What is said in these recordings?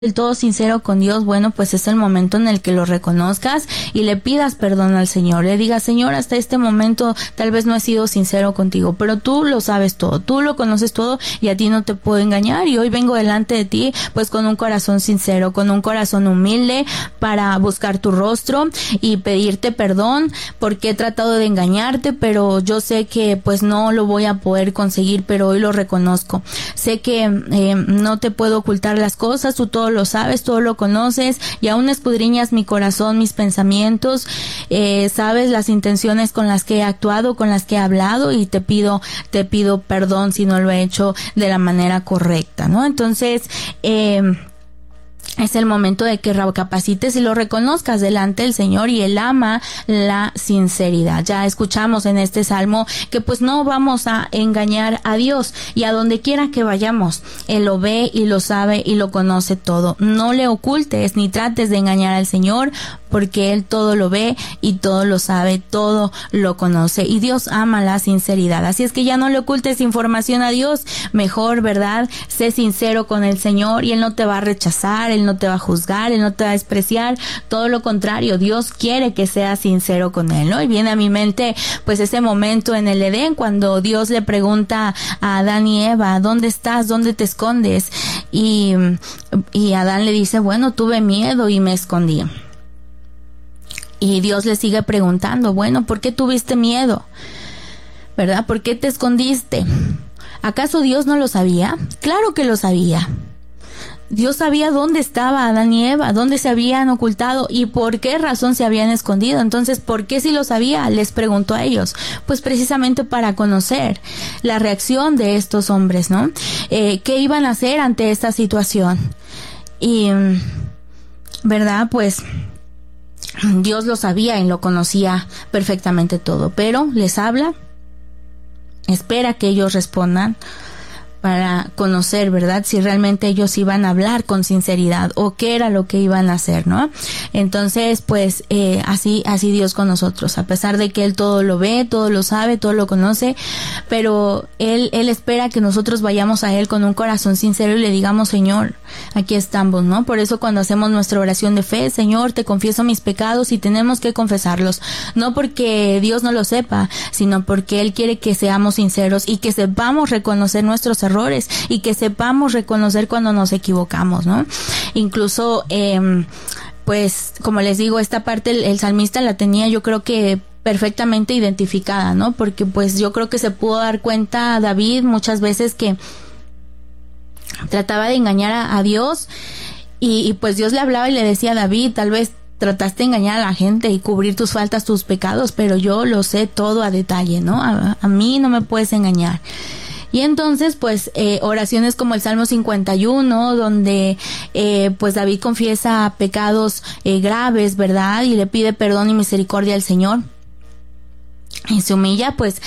del todo sincero con Dios, bueno, pues es el momento en el que lo reconozcas y le pidas perdón al Señor. Le digas, Señor, hasta este momento tal vez no he sido sincero contigo, pero tú lo sabes todo, tú lo conoces todo y a ti no te puedo engañar, y hoy vengo delante de ti pues con un corazón sincero, con un corazón humilde para buscar tu rostro y pedirte perdón porque he tratado de engañarte, pero yo sé que pues no lo voy a poder conseguir, pero hoy lo reconozco. Sé que no te puedo ocultar las cosas, tú todo lo sabes, todo lo conoces y aún escudriñas mi corazón, mis pensamientos, sabes las intenciones con las que he actuado, con las que he hablado, y te pido perdón si no lo he hecho de la manera correcta, ¿no? Entonces, es el momento de que recapacites y lo reconozcas delante del Señor, y Él ama la sinceridad. Ya escuchamos en este salmo que pues no vamos a engañar a Dios, y a donde quiera que vayamos, Él lo ve y lo sabe y lo conoce todo. No le ocultes ni trates de engañar al Señor, porque Él todo lo ve y todo lo sabe, todo lo conoce, y Dios ama la sinceridad. Así es que ya no le ocultes información a Dios, mejor, ¿verdad? Sé sincero con el Señor y Él no te va a rechazar, Él no te va a juzgar, Él no te va a despreciar, todo lo contrario, Dios quiere que seas sincero con Él, ¿no? Y viene a mi mente pues ese momento en el Edén cuando Dios le pregunta a Adán y Eva, ¿dónde estás? ¿Dónde te escondes? Y Adán le dice, bueno, tuve miedo y me escondí. Y Dios le sigue preguntando, bueno, ¿por qué tuviste miedo? ¿Verdad? ¿Por qué te escondiste? ¿Acaso Dios no lo sabía? Claro que lo sabía. Dios sabía dónde estaba Adán y Eva, dónde se habían ocultado y por qué razón se habían escondido. Entonces, ¿por qué si lo sabía? Les preguntó a ellos. Pues precisamente para conocer la reacción de estos hombres, ¿no? ¿Qué iban a hacer ante esta situación? Y, ¿verdad? Pues Dios lo sabía y lo conocía perfectamente todo, pero les habla, espera que ellos respondan para conocer, ¿verdad?, si realmente ellos iban a hablar con sinceridad o qué era lo que iban a hacer, ¿no? Entonces, pues, así Dios con nosotros, a pesar de que Él todo lo ve, todo lo sabe, todo lo conoce, pero Él espera que nosotros vayamos a Él con un corazón sincero y le digamos, Señor, aquí estamos, ¿no? Por eso cuando hacemos nuestra oración de fe, Señor, te confieso mis pecados, y tenemos que confesarlos, no porque Dios no lo sepa, sino porque Él quiere que seamos sinceros y que sepamos reconocer nuestros errores y que sepamos reconocer cuando nos equivocamos, ¿no? Incluso, pues, como les digo, esta parte el salmista la tenía, yo creo que perfectamente identificada, ¿no? Porque pues yo creo que se pudo dar cuenta David muchas veces que trataba de engañar a Dios, y pues Dios le hablaba y le decía a David, tal vez trataste de engañar a la gente y cubrir tus faltas, tus pecados, pero yo lo sé todo a detalle, ¿no? A mí no me puedes engañar. Y entonces, pues, oraciones como el Salmo 51, donde, pues, David confiesa pecados graves, ¿verdad? Y le pide perdón y misericordia al Señor. Y se humilla, pues,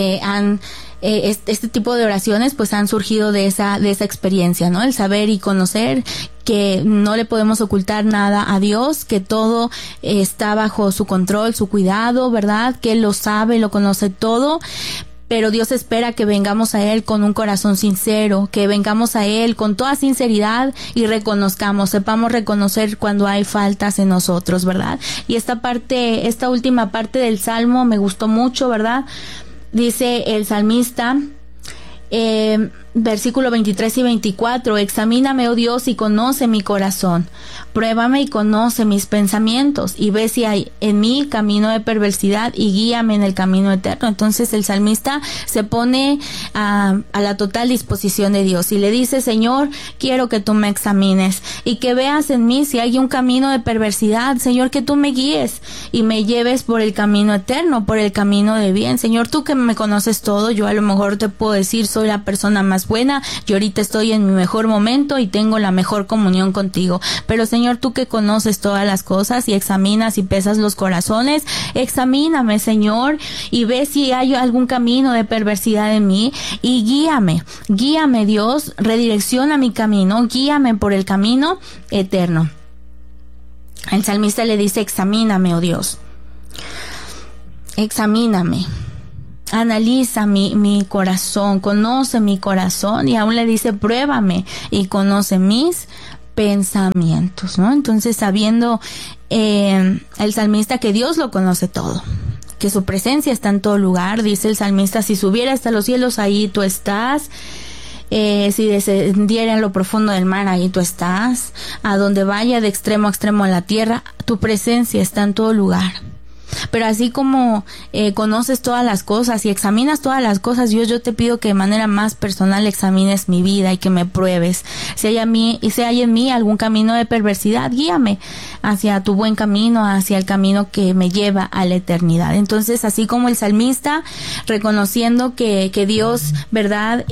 este tipo de oraciones, pues, han surgido de esa experiencia, ¿no? El saber y conocer que no le podemos ocultar nada a Dios, que todo está bajo su control, su cuidado, ¿verdad? Que Él lo sabe, lo conoce todo. Pero Dios espera que vengamos a Él con un corazón sincero, que vengamos a Él con toda sinceridad y sepamos reconocer cuando hay faltas en nosotros, ¿verdad? Y esta última parte del Salmo me gustó mucho, ¿verdad? Dice el salmista, versículo 23 y 24, examíname, oh Dios, y conoce mi corazón, pruébame y conoce mis pensamientos, y ve si hay en mí camino de perversidad, y guíame en el camino eterno. Entonces el salmista se pone a la total disposición de Dios y le dice, Señor, quiero que tú me examines y que veas en mí si hay un camino de perversidad, Señor, que tú me guíes y me lleves por el camino eterno, por el camino de bien. Señor, tú que me conoces todo, yo a lo mejor te puedo decir, soy la persona más buena, yo ahorita estoy en mi mejor momento y tengo la mejor comunión contigo, pero Señor, tú que conoces todas las cosas y examinas y pesas los corazones, examíname, Señor, y ve si hay algún camino de perversidad en mí y guíame Dios, redirecciona mi camino, guíame por el camino eterno. El salmista le dice, examíname, oh Dios, examíname. Analiza mi corazón, conoce mi corazón, y aún le dice, pruébame y conoce mis pensamientos, ¿no? Entonces, sabiendo el salmista que Dios lo conoce todo, que su presencia está en todo lugar, dice el salmista, si subiera hasta los cielos, ahí tú estás. Si descendiera en lo profundo del mar, ahí tú estás. A donde vaya de extremo a extremo en la tierra, tu presencia está en todo lugar. Pero así como conoces todas las cosas y examinas todas las cosas, Dios, yo te pido que de manera más personal examines mi vida y que me pruebes. Si hay en mí algún camino de perversidad, guíame hacia tu buen camino, hacia el camino que me lleva a la eternidad. Entonces, así como el salmista, reconociendo que Dios, ¿verdad?,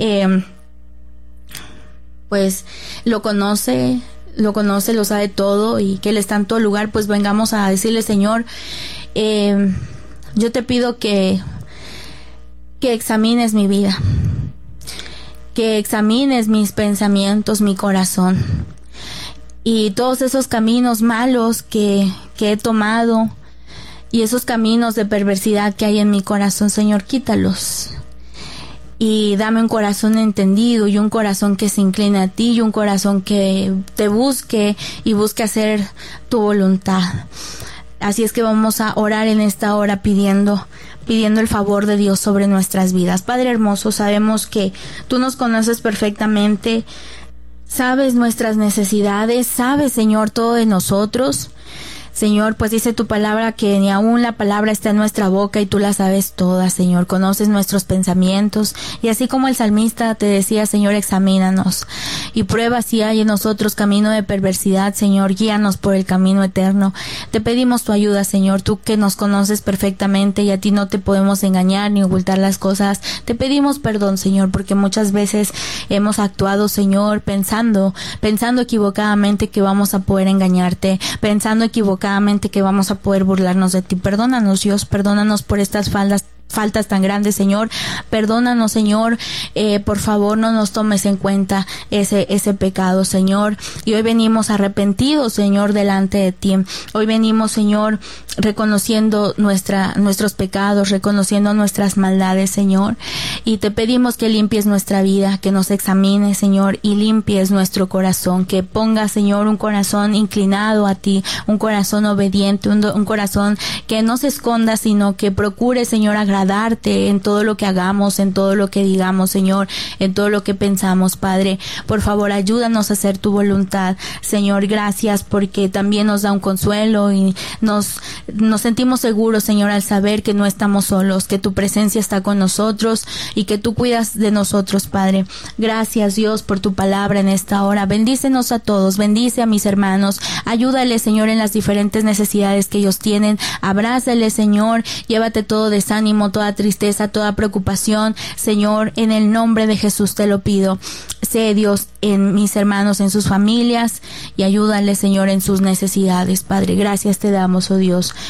pues lo conoce, lo sabe todo y que Él está en todo lugar, pues vengamos a decirle, Señor, yo te pido que examines mi vida, que examines mis pensamientos, mi corazón y todos esos caminos malos que he tomado y esos caminos de perversidad que hay en mi corazón, Señor, quítalos. Y dame un corazón entendido y un corazón que se incline a ti y un corazón que te busque y busque hacer tu voluntad. Así es que vamos a orar en esta hora pidiendo el favor de Dios sobre nuestras vidas. Padre hermoso, sabemos que tú nos conoces perfectamente, sabes nuestras necesidades, sabes, Señor, todo de nosotros. Señor, pues dice tu palabra que ni aún la palabra está en nuestra boca y tú la sabes toda, Señor. Conoces nuestros pensamientos y así como el salmista te decía, Señor, examínanos y prueba si hay en nosotros camino de perversidad, Señor. Guíanos por el camino eterno. Te pedimos tu ayuda, Señor, tú que nos conoces perfectamente y a ti no te podemos engañar ni ocultar las cosas. Te pedimos perdón, Señor, porque muchas veces hemos actuado, Señor, pensando equivocadamente que vamos a poder engañarte, pensando equivocadamente que vamos a poder burlarnos de ti. Perdónanos, Dios, perdónanos por estas faltas tan grandes, Señor. Perdónanos, Señor, por favor no nos tomes en cuenta ese pecado, Señor. Y hoy venimos arrepentidos, Señor, delante de ti. Hoy venimos, Señor, reconociendo nuestros pecados, reconociendo nuestras maldades, Señor. Y te pedimos que limpies nuestra vida, que nos examines, Señor, y limpies nuestro corazón, que pongas, Señor, un corazón inclinado a ti, un corazón obediente, un corazón que no se esconda, sino que procure, Señor, agradarte en todo lo que hagamos, en todo lo que digamos, Señor, en todo lo que pensamos, Padre. Por favor, ayúdanos a hacer tu voluntad, Señor. Gracias porque también nos da un consuelo y nos sentimos seguros, Señor, al saber que no estamos solos, que tu presencia está con nosotros y que tú cuidas de nosotros, Padre. Gracias, Dios, por tu palabra en esta hora. Bendícenos a todos, bendice a mis hermanos, ayúdales, Señor, en las diferentes necesidades que ellos tienen. Abrázales, Señor, llévate todo desánimo, toda tristeza, toda preocupación, Señor, en el nombre de Jesús te lo pido. Sé, Dios, en mis hermanos, en sus familias y ayúdales, Señor, en sus necesidades, Padre. Gracias te damos, oh Dios,